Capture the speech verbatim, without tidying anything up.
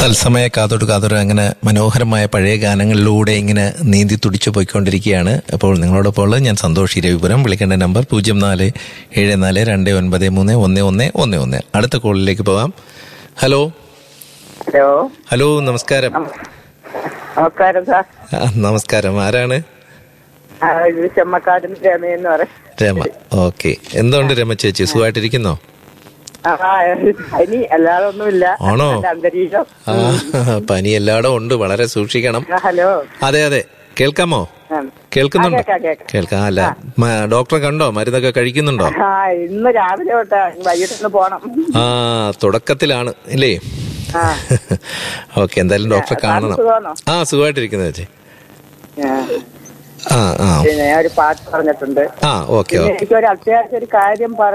തത്സമയ കാതോട് കാതോട് അങ്ങനെ മനോഹരമായ പഴയ ഗാനങ്ങളിലൂടെ ഇങ്ങനെ നീന്തി തുടിച്ചു പോയിക്കൊണ്ടിരിക്കുകയാണ്. അപ്പോൾ നിങ്ങളോടൊപ്പം ഉള്ളത് ഞാൻ സന്തോഷ് ഇരവിപുരം. വിളിക്കേണ്ട നമ്പർ പൂജ്യം നാല് ഏഴ് നാല് രണ്ട് ഒൻപത് മൂന്ന് ഒന്ന് ഒന്ന് ഒന്ന് ഒന്ന്. അടുത്ത കോളിലേക്ക് പോകാം. ഹലോ ഹലോ ഹലോ നമസ്കാരം. നമസ്കാരം സാർ. നമസ്കാരം. ആരാണ്? ചെമ്മക്കാട് രമ എന്ന് പറയും. രമ. ഓക്കെ. എന്തുകൊണ്ട് രമ ചേച്ചി, സുഖമായിട്ടിരിക്കുന്നോ? പനി അല്ലാതെ ഒന്നുമില്ല. ആണോ? അന്തരീക്ഷം പനി എല്ലായിടും ഉണ്ട്, വളരെ സൂക്ഷിക്കണം. ഹലോ. അതെ അതെ, കേൾക്കാമോ? കേൾക്കുന്നുണ്ടോ? കേൾക്കാം. അല്ല, ഡോക്ടറെ കണ്ടോ? മരുന്നൊക്കെ കഴിക്കുന്നുണ്ടോ? ഇന്ന് രാവിലെ തൊട്ട് വൈകിട്ടൊന്ന് പോണം. ആ, തുടക്കത്തിലാണ് ഇല്ലേ? ഓക്കെ, എന്തായാലും ഡോക്ടറെ കാണണം. ആ, സുഖമായിട്ടിരിക്കുന്നത് ചേച്ചി. ആ ആ പിന്നെ ഒരു പാട്ട് പറഞ്ഞിട്ടുണ്ട്. ആ ഓക്കെ. എനിക്കൊരു അത്യാവശ്യം ഒരു കാര്യം